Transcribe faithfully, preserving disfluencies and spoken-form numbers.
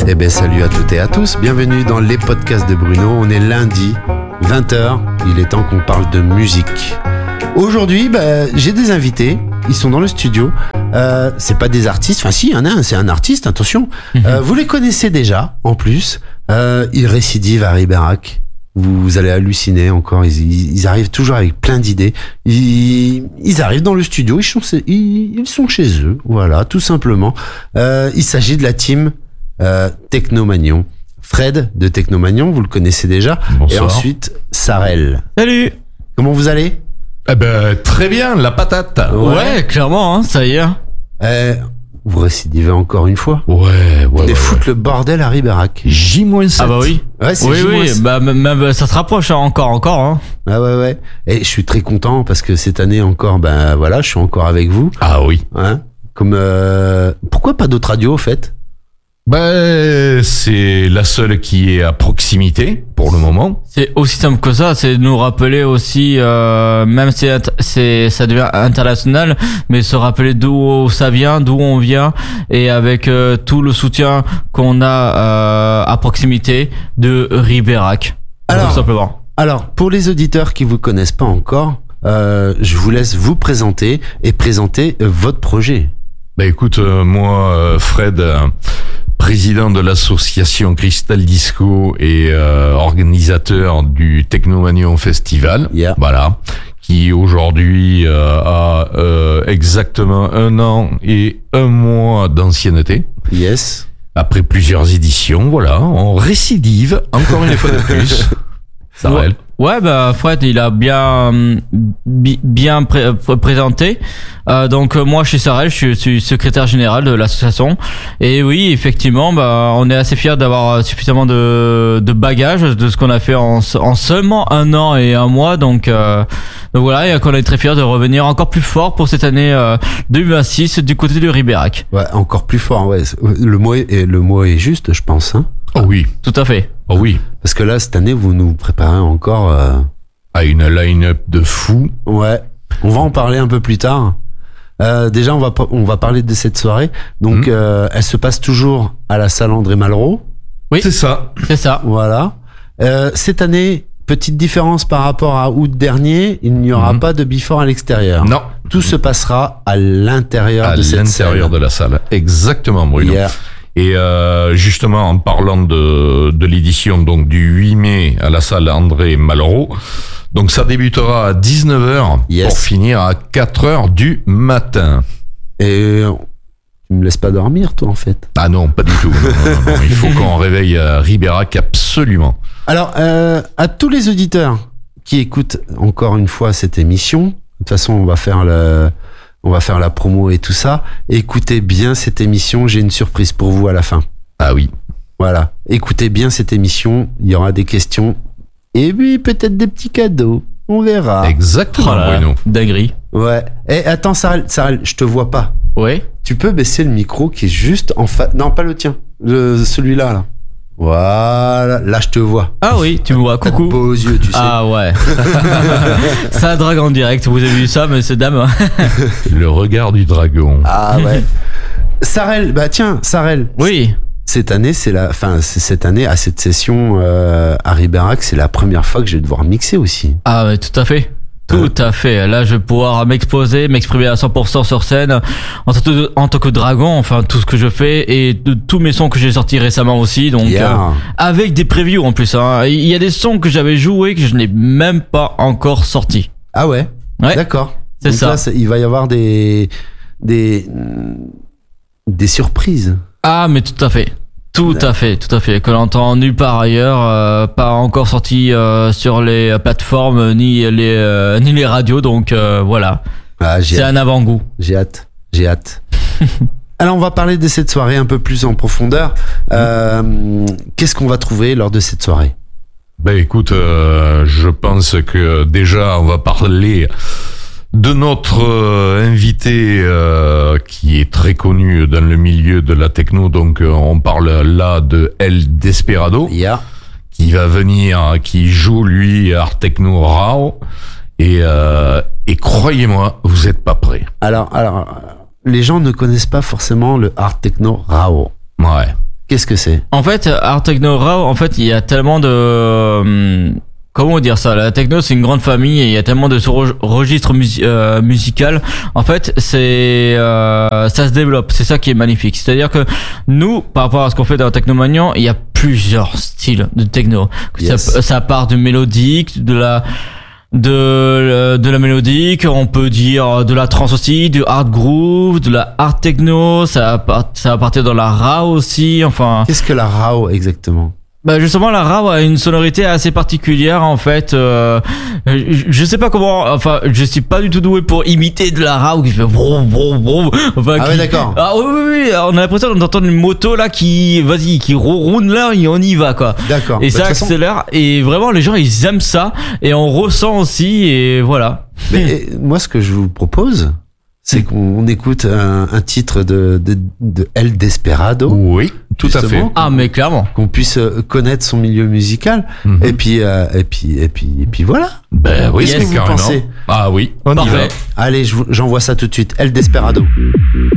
Eh bien salut à toutes et à tous, bienvenue dans les podcasts de Bruno. On est lundi, vingt heures, il est temps qu'on parle de musique. Aujourd'hui, bah, j'ai des invités, ils sont dans le studio. Euh, c'est pas des artistes, enfin si, il y en a un, c'est un artiste, attention. Euh, vous les connaissez déjà, en plus. Euh, ils récidivent à Ribérac. Vous, vous allez halluciner encore, ils, ils arrivent toujours avec plein d'idées. Ils, ils arrivent dans le studio, ils sont, ils, ils sont chez eux, voilà, tout simplement. Euh, il s'agit de la team euh, Technomagnon. Fred de Technomagnon, vous le connaissez déjà. Bonsoir. Et ensuite, Sarel. Salut. Comment vous allez ? Eh ben, très bien, la patate. Ouais, ouais clairement, hein, ça y est. Euh, vous récidivez encore une fois ? Ouais, ouais, Vous allez ouais, foutre ouais. le bordel à Ribérac. J sept. Ah bah oui. Ouais, c'est Oui, J- oui, bah même ça se rapproche hein, encore, encore. Hein. Ah ouais, ouais. Et je suis très content parce que cette année encore, ben voilà, je suis encore avec vous. Ah oui. Hein ? Comme euh... pourquoi pas d'autres radios au fait ? Ben, c'est la seule qui est à proximité pour le moment. C'est aussi simple que ça, c'est de nous rappeler aussi, euh, même si c'est, ça devient international, mais se rappeler d'où ça vient, d'où on vient, et avec euh, tout le soutien qu'on a euh, à proximité de Ribérac, Alors, tout simplement. Alors, pour les auditeurs qui vous connaissent pas encore, euh, je vous laisse vous présenter et présenter euh, votre projet. Ben écoute, euh, moi, euh, Fred, euh, président de l'association Crystal Disco et euh, organisateur du Technomagnon Festival, Yeah. voilà, qui aujourd'hui euh, a euh, exactement un an et un mois d'ancienneté. Yes. Après plusieurs éditions, voilà, on récidive encore une fois de plus. Sarel. Ouais, bah Fred, il a bien bi- bien pré- présenté. Euh, donc euh, moi, je suis Sarel, je suis secrétaire général de l'association. Et oui, effectivement, bah on est assez fiers d'avoir suffisamment de de bagages de ce qu'on a fait en, en seulement un an et un mois. Donc euh, donc voilà, et qu'on est très fiers de revenir encore plus fort pour cette année euh, deux mille vingt-six du côté de Ribérac. Ouais, encore plus fort. Ouais, le mot est le mot est juste, je pense. Hein. Oh oui, Tout à fait. oh oui, Parce que là, cette année, vous nous préparez encore. Euh... à une line-up de fou. Ouais. On va en parler un peu plus tard. Euh, déjà, on va on va parler de cette soirée. Donc, Mmh. euh, elle se passe toujours à la salle André Malraux. Oui. C'est ça. C'est ça. Voilà. Euh, cette année, petite différence par rapport à août dernier, il n'y aura Mhm. pas de before à l'extérieur. Non, Tout se passera à l'intérieur à de cette l'intérieur salle. de la salle. Exactement, Bruno. Yeah. Et euh, justement, en parlant de, de l'édition donc du huit mai à la salle André Malraux, donc ça débutera à dix-neuf heures Yes. pour finir à quatre heures du matin. Et euh, tu me laisses pas dormir, toi, en fait. Ah non, pas du tout. Non, non, non. Il faut qu'on réveille euh, Ribérac absolument. Alors, euh, à tous les auditeurs qui écoutent encore une fois cette émission, de toute façon, on va faire le, on va faire la promo et tout ça. Écoutez bien cette émission. J'ai une surprise pour vous à la fin. Ah oui. Voilà. Écoutez bien cette émission. Il y aura des questions et puis peut-être des petits cadeaux. On verra. Exactement, Voilà. Bruno. Dinguerie. Ouais. Eh, attends, Sarel, Sarel, je te vois pas. Oui. Tu peux baisser le micro qui est juste en face. Non, pas le tien. Le, celui-là, là. Voilà. Là, je te vois. Ah oui, tu me vois. T'as de Coucou. beaux yeux, tu sais. Ah ouais. Ça drague en direct. Vous avez vu ça, mais c'est dame. Le regard du dragon. Ah ouais. Sarel, bah tiens, Sarel. Oui. Cette année, c'est la, enfin, c'est cette année à cette session euh, à Ribérac, c'est la première fois que je vais devoir mixer aussi. Ah ouais, tout à fait. Tout à fait. Là, je vais pouvoir m'exposer, m'exprimer à cent pour cent sur scène en tant que, en tant que dragon, enfin tout ce que je fais et de tous mes sons que j'ai sortis récemment aussi. Donc Yeah. euh, avec des previews en plus. Hein. Il y a des sons que j'avais joués que je n'ai même pas encore sortis. Ah ouais. Ouais. D'accord. C'est Donc ça. là, c'est- il va y avoir des des des surprises. Ah mais tout à fait. Tout à fait, tout à fait. Que l'on entend nulle part ailleurs, euh, pas encore sorti euh, sur les plateformes ni les euh, ni les radios. Donc euh, voilà, Ah, j'ai c'est hâte. un avant-goût. J'ai hâte. J'ai hâte. Alors, on va parler de cette soirée un peu plus en profondeur. Euh, qu'est-ce qu'on va trouver lors de cette soirée ? Ben écoute, euh, je pense que déjà on va parler de notre euh, invité euh, qui est très connu dans le milieu de la techno. Donc euh, on parle là de El Desperado Yeah. qui va venir, qui joue lui Art Techno Rao et euh, et croyez-moi, vous êtes pas prêts. Alors, alors, les gens ne connaissent pas forcément le art techno Rao. Ouais. Qu'est-ce que c'est? En fait, art techno raw, en fait, il y a tellement de hum, comment dire ça? La techno, c'est une grande famille et il y a tellement de sous- registres mus- euh, musicaux. En fait, c'est euh, ça se développe. C'est ça qui est magnifique. C'est-à-dire que nous, par rapport à ce qu'on fait dans la Technomanion, il y a plusieurs styles de techno. Yes. Ça, ça part du mélodique, de la de de la mélodique, on peut dire de la trance aussi, du hard groove, de la hard techno. Ça va, ça va partir dans la raw aussi. Enfin. Qu'est-ce que la raw exactement? Bah justement la raw a une sonorité assez particulière en fait. Euh, je, je sais pas comment. Enfin, je suis pas du tout doué pour imiter de la raw qui fait vroom vroom vroom. Enfin, Ah qui- ouais, d'accord. Ah oui oui oui. On a l'impression d'entendre une moto là qui vas-y qui roule là et on y va quoi. D'accord. Et Bah, ça de toute façon- accélère et vraiment les gens ils aiment ça et on ressent aussi et voilà. Mais euh, moi, ce que je vous propose, c'est qu'on écoute un, un titre de, de, de El Desperado. Oui, tout à fait. Justement. Ah mais clairement. Qu'on puisse euh, connaître son milieu musical. Mhm. Et puis, euh, et puis, et puis, et puis voilà. Ben oui, Qu'est-ce que vous carrément. pensez? Ah oui, on y va. Parfait. Allez, je vous- j'envoie ça tout de suite. El Desperado.